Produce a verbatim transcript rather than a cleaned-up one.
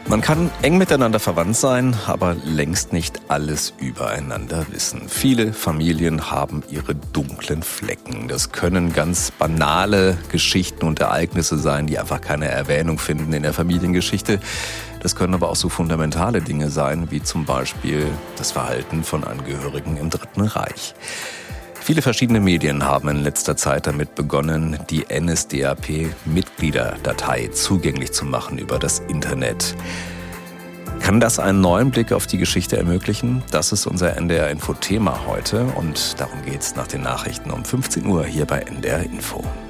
Man kann eng miteinander verwandt sein, aber längst nicht alles übereinander wissen. Viele Familien haben ihre dunklen Flecken. Das können ganz banale Geschichten und Ereignisse sein, die einfach keine Erwähnung finden in der Familiengeschichte. Das können aber auch so fundamentale Dinge sein, wie zum Beispiel das Verhalten von Angehörigen im Dritten Reich. Viele verschiedene Medien haben in letzter Zeit damit begonnen, die N S D A P-Mitgliederdatei zugänglich zu machen über das Internet. Kann das einen neuen Blick auf die Geschichte ermöglichen? Das ist unser N D R-Info-Thema heute und darum geht's nach den Nachrichten um fünfzehn Uhr hier bei N D R Info.